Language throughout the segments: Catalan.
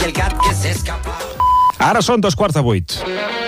Ara són 7:15.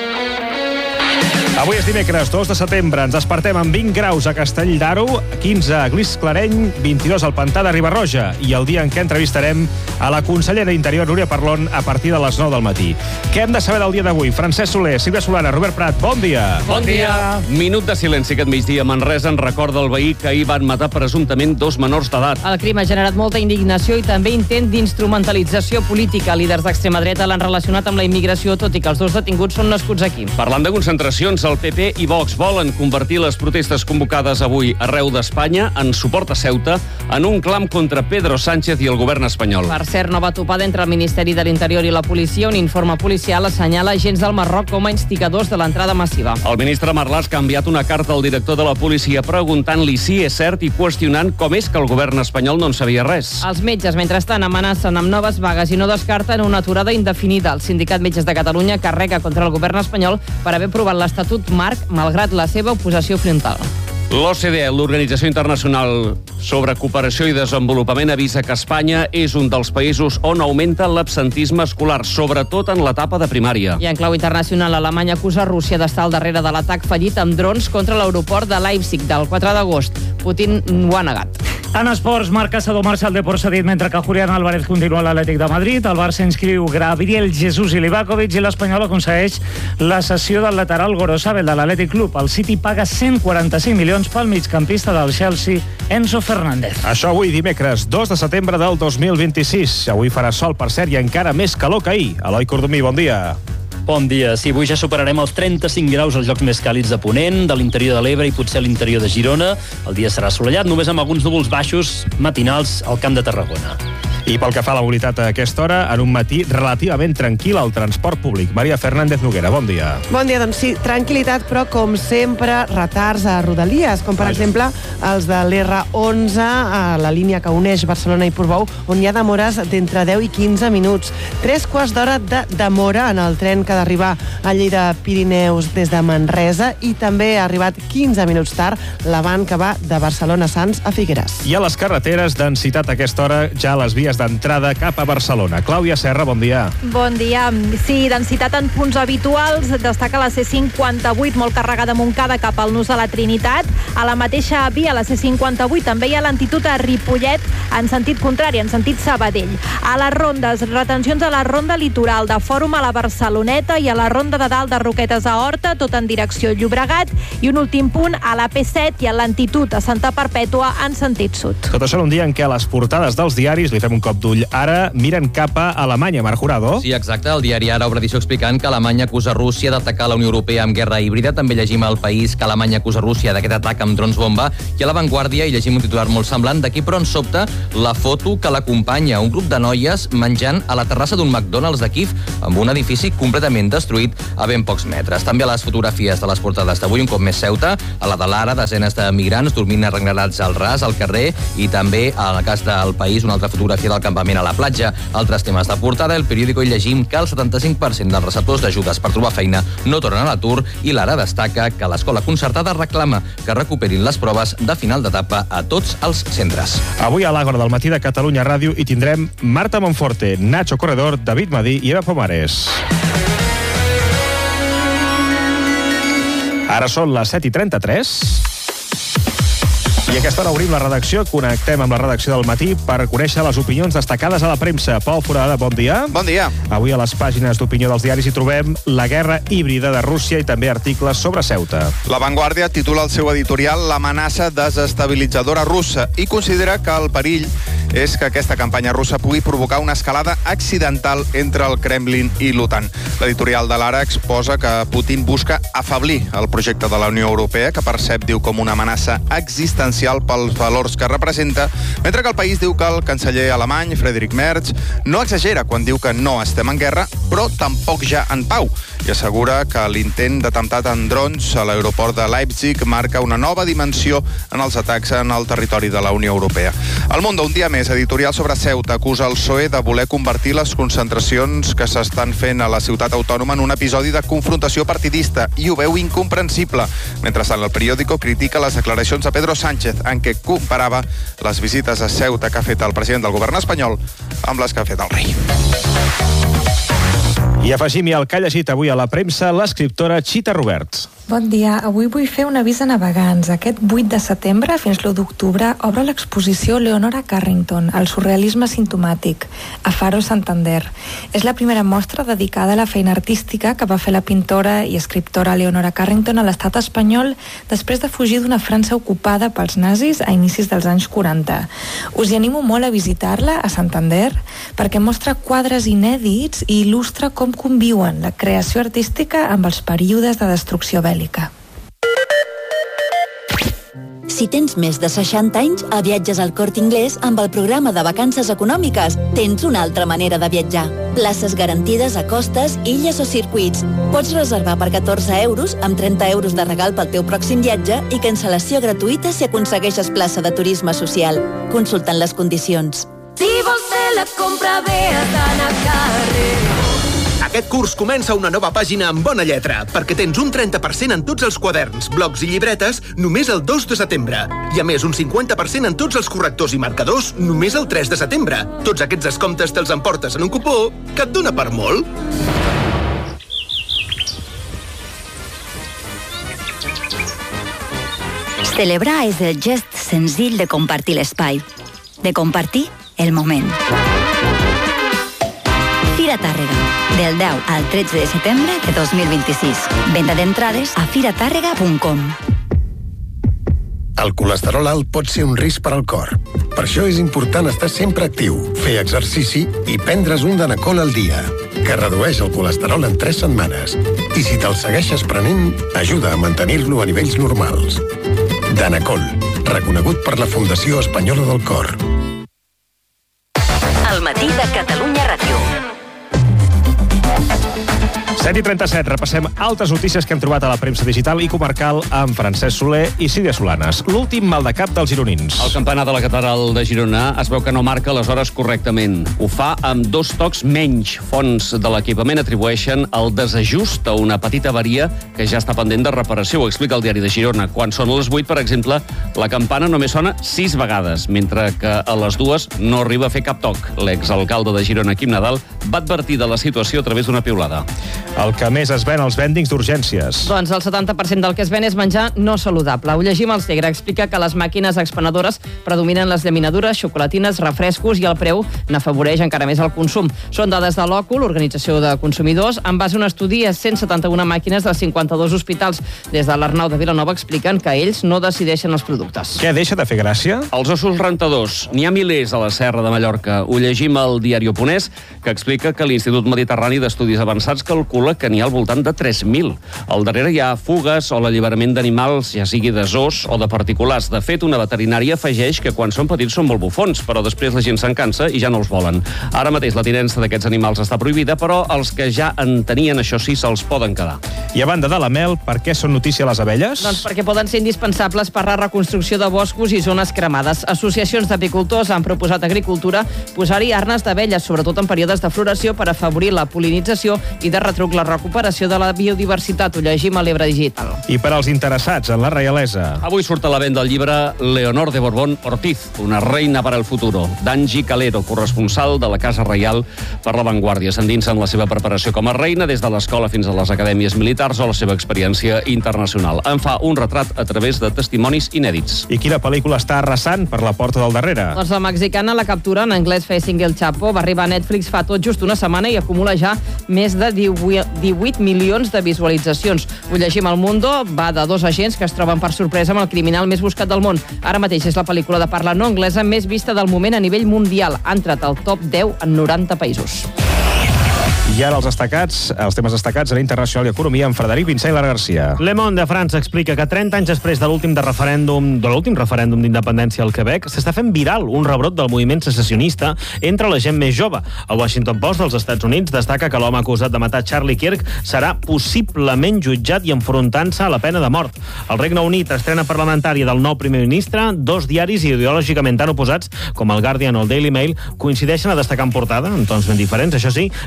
Avui és dimecres, 2 de setembre. Ens despertem amb 20 graus a Castell d'Aro, 15 a Glis-Clareny, 22 al Pantà de Riba-roja i el dia en què entrevistarem a la consellera d'Interior, Núria Parlon, a partir de les 9 del matí. Què hem de saber del dia d'avui? Francesc Soler, Sílvia Solana, Robert Prat, bon dia. Bon dia. Minut de silenci aquest migdia. Manresa en recorda el veí que ahir van matar presumptament 2 menors d'edat. El crim ha generat molta indignació i també intent d'instrumentalització política. Líders d'extrema dreta l'han relacionat amb la immigració, tot i que els 2 detinguts són nascuts aquí. Parlant de concentracions, el PP i Vox volen convertir les protestes convocades avui arreu d'Espanya en suport a Ceuta en un clam contra Pedro Sánchez i el govern espanyol. Per cert, nova topada entre el Ministeri de l'Interior i la policia. Un informe policial assenyala agents del Marroc com a instigadors de l'entrada massiva. El ministre Marlaska ha enviat una carta al director de la policia preguntant-li si és cert i qüestionant com és que el govern espanyol no en sabia res. Els metges, mentrestant, amenacen amb noves vagues i no descarten una aturada indefinida. El Sindicat Metges de Catalunya carrega contra el govern espanyol per haver aprovat l'Estatut Marc, malgrat la seva oposició frontal. L'OCDE, l'Organització Internacional sobre Cooperació i Desenvolupament, avisa que Espanya és un dels països on augmenta l'absentisme escolar, sobretot en l'etapa de primària. I en clau internacional, Alemanya acusa Rússia d'estar al darrere de l'atac fallit amb drons contra l'aeroport de Leipzig del 4 d'agost. Putin ho ha negat. En esports, Marc Caçador marxa al Depor cedit mentre que Julián Álvarez continua a l'Atlètic de Madrid. El Barça inscriu Gabriel Jesús i Livakovic i l'Espanyol aconsegueix la cessió del lateral Gorosabel de l'Atlètic Club. El City paga 145 milions pel migcampista del Chelsea, Enzo Fernández. Això avui, dimecres, 2 de setembre del 2026. Avui farà sol, per cert, i encara més calor que ahir. Eloi Cordomí, bon dia. Bon dia. Sí, avui ja superarem els 35 graus als llocs més càlids de Ponent, de l'interior de l'Ebre i potser a l'interior de Girona. El dia serà assolellat, només amb alguns núvols baixos matinals al Camp de Tarragona. I pel que fa a la mobilitat a aquesta hora, en un matí relativament tranquil al transport públic. Maria Fernández Noguera, bon dia. Bon dia, doncs sí, tranquil·litat, però com sempre, retards a Rodalies, com per exemple els de l'R11, a la línia que uneix Barcelona i Portbou, on hi ha demores d'entre 10 i 15 minuts. 3 quarts d'hora de demora en el tren que ha d'arribar a Lleida Pirineus des de Manresa i també ha arribat 15 minuts tard l'avant que va de Barcelona Sants a Figueres. I a les carreteres, densitat a aquesta hora, ja a les vies d'entrada cap a Barcelona. Clàudia Serra, bon dia. Bon dia. Sí, densitat en punts habituals. Destaca la C58 molt carregada a Montcada cap al nus de la Trinitat. A la mateixa via, la C58, també hi ha lentitud a Ripollet en sentit contrari, en sentit Sabadell. A les rondes, retencions a la ronda litoral de Fòrum a la Barceloneta i a la ronda de dalt de Roquetes a Horta, tot en direcció Llobregat. I un últim punt a la P7 i a lentitud a Santa Perpètua en sentit sud. Tot això en un dia en què a les portades dels diaris, li fem un cop d'ull ara, miren cap a Alemanya. Marc Jurado. Sí, exacte. El diari Ara obre edició explicant que Alemanya acusa Rússia d'atacar la Unió Europea amb guerra híbrida. També llegim al País que Alemanya acusa Rússia d'aquest atac amb drons bomba. I a La Vanguardia hi llegim un titular molt semblant. D'aquí, però, en sobte, la foto que l'acompanya. Un grup de noies menjant a la terrassa d'un McDonald's de Kíev amb un edifici completament destruït a ben pocs metres. També a les fotografies de les portades d'avui, un cop més Ceuta, a la de l'Ara, desenes de migrants dormint arrenglerats al ras, al carrer, i també, en el cas del País, una altra fotografia del campament a la platja. Altres temes de portada, el periòdico hi llegim que el 75% dels receptors d'ajudes per trobar feina no tornen a l'atur i l'Ara destaca que l'escola concertada reclama que recuperin les proves de final d'etapa a tots els centres. Avui a l'Àgora del matí de Catalunya Ràdio hi tindrem Marta Monforte, Nacho Corredor, David Madí i Eva Pomares. Ara són les 7:33. I a aquesta hora obrim la redacció, connectem amb la redacció del matí per conèixer les opinions destacades a la premsa. Pol Forada, bon dia. Bon dia. Avui a les pàgines d'opinió dels diaris hi trobem la guerra híbrida de Rússia i també articles sobre Ceuta. La Vanguardia titula el seu editorial l'amenaça desestabilitzadora russa i considera que el perill és que aquesta campanya russa pugui provocar una escalada accidental entre el Kremlin i l'OTAN. L'editorial de l'Ara exposa que Putin busca afeblir el projecte de la Unió Europea, que percep, diu, com una amenaça existencial pels valors que representa, mentre que el País diu que el canceller alemany, Friedrich Merz, no exagera quan diu que no estem en guerra, però tampoc ja en pau, i assegura que l'intent d'atemptat en drons a l'aeroport de Leipzig marca una nova dimensió en els atacs en el territori de la Unió Europea. El Mundo, un dia més, editorial sobre Ceuta, acusa el PSOE de voler convertir les concentracions que s'estan fent a la ciutat autònoma en un episodi de confrontació partidista i ho veu incomprensible. Mentrestant, el periòdico critica les declaracions de Pedro Sánchez Sánchez, en què comparava les visites a Ceuta que ha fet el president del govern espanyol amb les que ha fet el rei. I afegim-hi el que ha llegit avui a la premsa l'escriptora Chita Roberts. Bon dia. Avui vull fer un avís a navegants. Aquest 8 de setembre fins l'1 d'octubre obre l'exposició Leonora Carrington, el surrealisme simptomàtic, a Faro Santander. És la primera mostra dedicada a la feina artística que va fer la pintora i escriptora Leonora Carrington a l'estat espanyol després de fugir d'una França ocupada pels nazis a inicis dels anys 40. Us hi animo molt a visitar-la a Santander perquè mostra quadres inèdits i il·lustra com conviuen la creació artística amb els períodes de destrucció bèl·lica. Si tens més de 60 anys, a Viatges al Corte Inglés, amb el programa de vacances econòmiques, tens una altra manera de viatjar. Places garantides a costes, illes o circuits. Pots reservar per 14 euros, amb 30 euros de regal pel teu pròxim viatge i cancel·lació gratuïta si aconsegueixes plaça de turisme social. Consultant les condicions. Si vols fer la compra bé, has d'anar a carrer. Aquest curs comença una nova pàgina amb bona lletra, perquè tens un 30% en tots els quaderns, blocs i llibretes només el 2 de setembre. I a més, un 50% en tots els correctors i marcadors només el 3 de setembre. Tots aquests descomptes te'ls emportes en un cupó que et dona per molt. Celebrar és el gest senzill de compartir l'espai, de compartir el moment. Fira Tàrrega, del 10 al 13 de setembre de 2026. Venda d'entrades a firatàrrega.com. El colesterol alt pot ser un risc per al cor. Per això és important estar sempre actiu, fer exercici i prendre's un Danacol al dia, que redueix el colesterol en 3 setmanes. I si te'l segueixes prenent, ajuda a mantenir-lo a nivells normals. Danacol, reconegut per la Fundació Espanyola del Cor. El matí de Catalunya Ràdio. 7:37, repassem altres notícies que hem trobat a la premsa digital i comarcal amb Francesc Soler i Sílvia Solanes. L'últim mal de cap dels gironins. El campanar de la catedral de Girona es veu que no marca les hores correctament. Ho fa amb 2 tocs menys. Fonts de l'equipament atribueixen el desajust a una petita avaria que ja està pendent de reparació. Ho explica el diari de Girona. Quan són les 8, per exemple, la campana només sona 6 vegades, mentre que a les 2 no arriba a fer cap toc. L'exalcalde de Girona, Quim Nadal, va advertir de la situació a través d'una piulada. El que més es ven als vèndings d'urgències. Doncs el 70% del que es ven és menjar no saludable. Ho llegim al Segre. Explica que les màquines expenedores predominen les llaminadures, xocolatines, refrescos i el preu n'afavoreix encara més el consum. Són dades de l'OCU, l'Organització de Consumidors, en base a un estudi a 171 màquines de 52 hospitals. Des de l'Arnau de Vilanova expliquen que ells no decideixen els productes. Què deixa de fer gràcia? Els ossos rentadors. N'hi ha milers a la Serra de Mallorca. Ho llegim al diari Oponès, que explica que l'Institut Mediterrani d'Estudis Avançats calcula que n'hi ha al voltant de 3.000. Al darrere hi ha fugues o l'alliberament d'animals, ja sigui de zoos o de particulars. De fet, una veterinària afegeix que quan són petits són molt bufons, però després la gent se'n cansa i ja no els volen. Ara mateix la tinença d'aquests animals està prohibida, però els que ja en tenien, això sí, se'ls poden quedar. I a banda de la mel, per què són notícia les abelles? Doncs perquè poden ser indispensables per la reconstrucció de boscos i zones cremades. Associacions d'apicultors han proposat a Agricultura posar-hi arnes d'abelles, sobretot en períodes de floració, per afavorir la polinització i de retruc la recuperació de la biodiversitat. Ho llegim a l'Ebre Digital. I per als interessats en la reialesa. Avui surt a la venda el llibre Leonor de Borbón Ortiz, una reina para el futuro, d'Angie Calero, corresponsal de la Casa Reial per La Vanguardia. S'endinsa en la seva preparació com a reina, des de l'escola fins a les acadèmies militars o la seva experiència internacional. En fa un retrat a través de testimonis inèdits. I quina pel·lícula està arrasant per la porta del darrere? Doncs la mexicana La Captura, en anglès Facing el Chapo, va arribar a Netflix fa tot just una setmana i acumula ja més de 18 milions de visualitzacions. Ho llegim al Mundo, va de 2 agents que es troben per sorpresa amb el criminal més buscat del món. Ara mateix és la pel·lícula de parla no anglesa més vista del moment a nivell mundial. Ha entrat al top 10 en 90 països. I ara els temes destacats a l'Internacional i Economia amb Frederic Vincent i Lara Garcia. Le Monde de França explica que 30 anys després de l'últim referèndum d'independència al Quebec, s'està fent viral un rebrot del moviment secessionista entre la gent més jove. El Washington Post dels Estats Units destaca que l'home acusat de matar Charlie Kirk serà possiblement jutjat i enfrontant-se a la pena de mort. El Regne Unit estrena parlamentària del nou primer ministre. 2 diaris ideològicament tan oposats com el Guardian o el Daily Mail coincideixen a destacar en portada, en tons ben diferents, això sí, que ahir han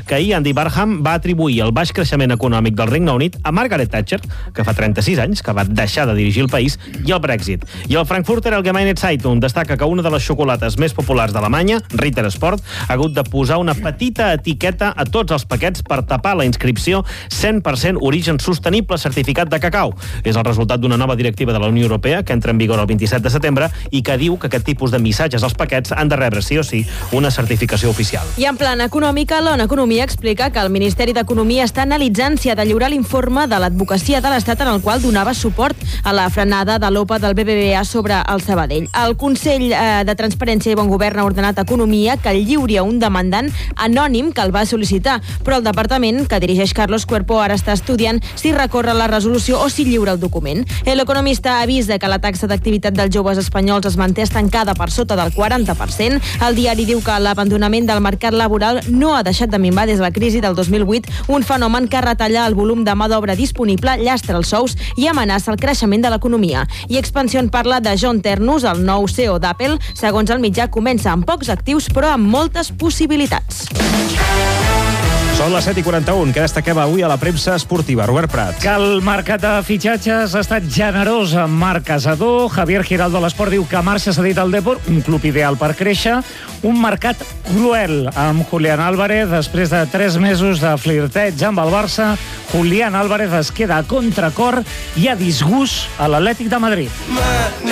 Andy Barham va atribuir el baix creixement econòmic del Regne Unit a Margaret Thatcher, que fa 36 anys que va deixar de dirigir el país, i el Brexit. I el Frankfurter Allgemeine Zeitung destaca que una de les xocolates més populars d'Alemanya, Ritter Sport, ha hagut de posar una petita etiqueta a tots els paquets per tapar la inscripció 100% origen sostenible certificat de cacau. És el resultat d'una nova directiva de la Unió Europea que entra en vigor el 27 de setembre i que diu que aquest tipus de missatges als paquets han de rebre sí o sí una certificació oficial. I en plan econòmic, l'ONU Economia explica que el Ministeri d'Economia està analitzant si ha de lliurar l'informe de l'advocacia de l'Estat en el qual donava suport a la frenada de l'OPA del BBVA sobre el Sabadell. El Consell de Transparència i Bon Govern ha ordenat a Economia que el lliuri a un demandant anònim que el va sol·licitar, però el departament que dirigeix Carlos Cuerpo ara està estudiant si recorre la resolució o si lliura el document. L'economista avisa que la taxa d'activitat dels joves espanyols es manté estancada per sota del 40%. El diari diu que l'abandonament del mercat laboral no ha deixat de minvar des de la crisi del 2008, un fenomen que retalla el volum de mà d'obra disponible, llastra els sous i amenaça el creixement de l'economia. I Expansión parla de John Ternus, el nou CEO d'Apple. Segons el mitjà, comença amb pocs actius però amb moltes possibilitats. Són les 7:41. Què destaquem avui a la premsa esportiva? Robert Prat. Que el mercat de fitxatges ha estat generós amb Marc Casador. Javier Giraldo a l'Esport diu que Marc s'ha cedit al Depor, un club ideal per créixer. Un mercat cruel amb Julián Álvarez. Després de 3 mesos de flirteig amb el Barça, Julián Álvarez es queda a contracor i a disgust a l'Atlètic de Madrid.